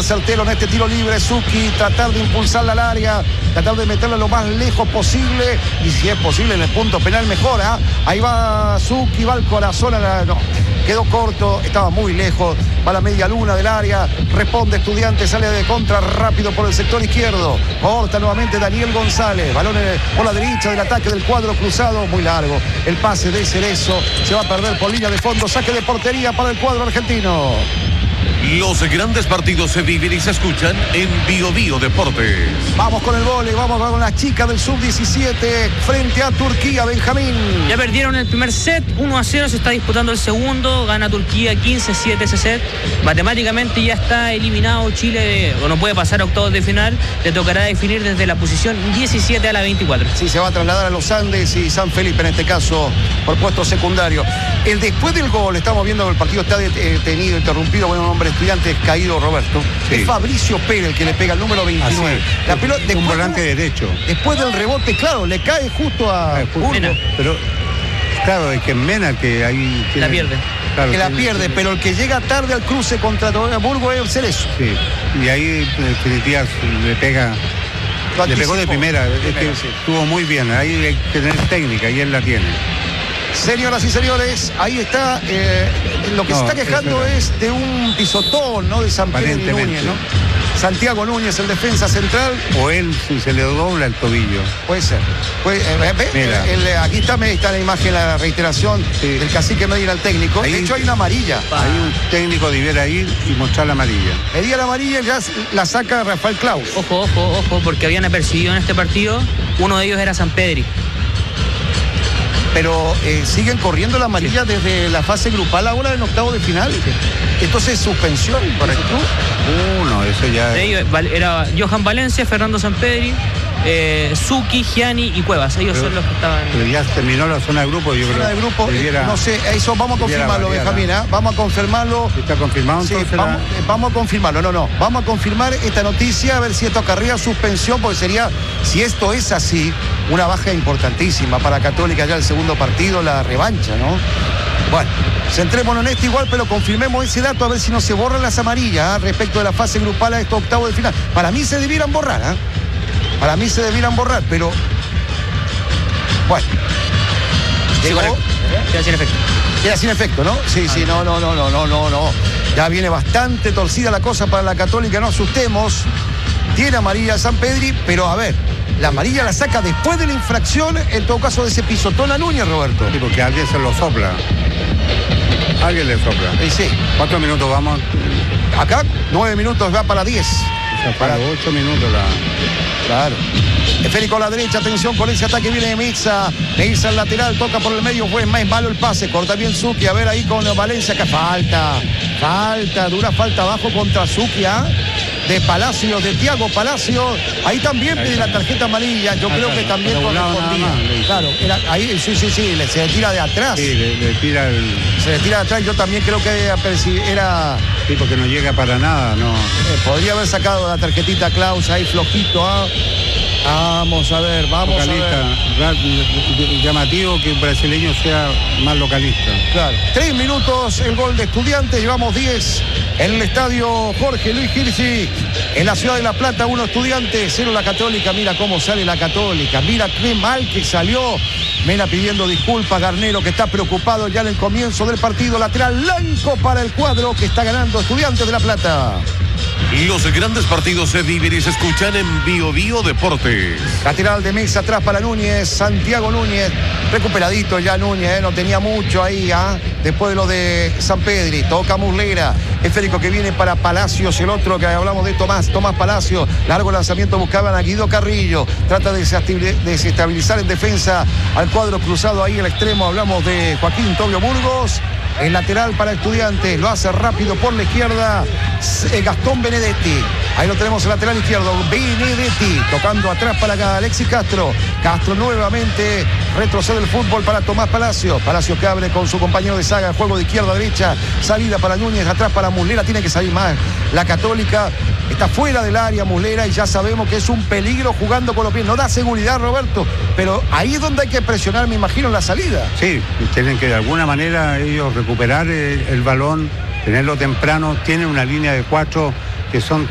ser certero en este tiro libre. Suki, tratar de impulsarla al área, tratar de meterla lo más lejos posible, y si es posible en el punto penal mejor, ¿eh? Ahí va Suki, va al corazón, no, quedó corto, estaba muy lejos, va a la media luna del área, responde Estudiantes, sale de contra rápido por el sector izquierdo, corta nuevamente Daniel González, balón por la derecha del ataque del cuadro cruzado, muy largo, el pase de Cerezo, se va a perder por línea de fondo, saque de portería para el cuadro argentino. Los grandes partidos se viven y se escuchan en Bio Bio Deportes. Vamos con el vóley, vamos con las chicas del sub-17 frente a Turquía, Benjamín. Ya perdieron el primer set, 1-0, se está disputando el segundo, gana Turquía 15-7 ese set. Matemáticamente ya está eliminado Chile, o no puede pasar a octavos de final, le tocará definir desde la posición 17 a la 24. Sí, se va a trasladar a los Andes y San Felipe en este caso por puesto secundario. El después del gol, estamos viendo que el partido está detenido, interrumpido, bueno, un hombre Estudiantes caído, Roberto. Sí. Es Fabricio Pérez el que le pega el número 29. La pelota, un volante derecho. Después del rebote, claro, le cae justo a Mena. Pero claro, es que Mena que ahí la pierde. Claro, que la pierde, pero el que llega tarde al cruce contra Burgo es Cerezo. Sí. Y ahí Díaz le pega. Le pegó de primera. Es que estuvo muy bien. Ahí hay que tener técnica y él la tiene. Señoras y señores, ahí está, lo que se está quejando es de un pisotón, ¿no? De San Pedro y Núñez, ¿no? Santiago Núñez, el defensa central. O él, si se le dobla el tobillo. Puede ser. Aquí está la imagen, la reiteración del cacique Medina, el técnico. Ahí, de hecho, hay una amarilla. Hay un técnico debiera ir y mostrar la amarilla. Pedía la amarilla y ya la saca Rafael Claus. Ojo, porque habían apercibido en este partido, uno de ellos era San Pedri. Pero siguen corriendo la amarilla desde la fase grupal ahora en octavo de final. Entonces, suspensión, ¿correcto? No, eso ya... De ellos era Johan Valencia, Fernando Sampedri, Suki, Gianni y Cuevas. Ellos son los que estaban... Pero ya terminó la zona de grupo, yo creo. Zona de grupo, no sé, eso vamos a confirmarlo, Benjamín, ¿eh? Vamos a confirmarlo. ¿Está confirmado entonces? Sí, vamos a confirmarlo, vamos a confirmar esta noticia, a ver si esto acarrea suspensión, porque sería, si esto es así, una baja importantísima para Católica ya el segundo partido, la revancha, ¿no? Bueno, centrémonos en esto igual, pero confirmemos ese dato a ver si no se borran las amarillas respecto de la fase grupal a estos octavos de final. Para mí se debieran borrar, Para mí se debieran borrar, pero bueno. Queda sin efecto. Queda sin efecto, ¿no? Sí, no. Ya viene bastante torcida la cosa para la Católica, no asustemos. Tiene amarilla San Pedri, pero a ver, la amarilla la saca después de la infracción, en todo caso de ese pisotón a Núñez, Roberto. Sí, porque alguien se lo sopla. Alguien le sopla. Sí. ¿Cuántos minutos vamos? Acá, 9 minutos, va para 10. O sea, para 8 minutos la... Claro. Félix a la derecha, atención con ese ataque, viene de Mixa. Mixa al lateral, toca por el medio, fue más malo el pase, corta bien Suki, a ver ahí con Valencia, que falta, dura falta abajo contra Suki, de Palacios, de Thiago Palacios. Ahí también pide la tarjeta amarilla, yo creo que también correspondía. Claro, ahí sí, se le tira de atrás. Sí, le tira el... Se le tira de atrás, yo también creo que era... Sí, porque no llega para nada, no. Podría haber sacado la tarjetita Klaus ahí flojito, Vamos a ver. Llamativo que un brasileño sea más localista. Claro. 3 minutos el gol de Estudiantes, llevamos 10 en el estadio Jorge Luis Girsi, en la ciudad de La Plata, 1 Estudiantes, 0 la Católica. Mira cómo sale la Católica, mira qué mal que salió. Mena pidiendo disculpas, Garnero que está preocupado ya en el comienzo del partido. Lateral blanco para el cuadro que está ganando Estudiantes de La Plata. Los grandes partidos se viven y se escuchan en Bio Bio Deportes. Lateral de Mesa atrás para Núñez, Santiago Núñez, recuperadito ya Núñez, no tenía mucho ahí, después de lo de San Pedri, toca Muslera, es Férico que viene para Palacios, el otro que hablamos de Tomás Palacios, largo lanzamiento, buscaban a Guido Carrillo, trata de desestabilizar en defensa al cuadro cruzado ahí el extremo, hablamos de Joaquín Tobio Burgos. El lateral para Estudiantes, lo hace rápido por la izquierda, Gastón Benedetti. Ahí lo tenemos el lateral izquierdo, Benedetti, tocando atrás para Alexis Castro. Castro nuevamente, retrocede el fútbol para Tomás Palacios. Palacios que abre con su compañero de saga, juego de izquierda a derecha, salida para Núñez, atrás para Muslera, tiene que salir más. La Católica está fuera del área Muslera y ya sabemos que es un peligro jugando con los pies. No da seguridad, Roberto, pero ahí es donde hay que presionar, me imagino, en la salida. Sí, tienen que de alguna manera ellos recuperar el balón, tenerlo temprano. Tienen una línea de 4 que son